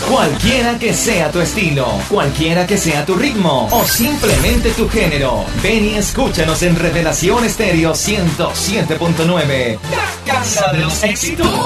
Cualquiera que sea tu estilo, cualquiera que sea tu ritmo o simplemente tu género, ven y escúchanos en Revelación Estéreo 107.9. La Casa de los Éxitos.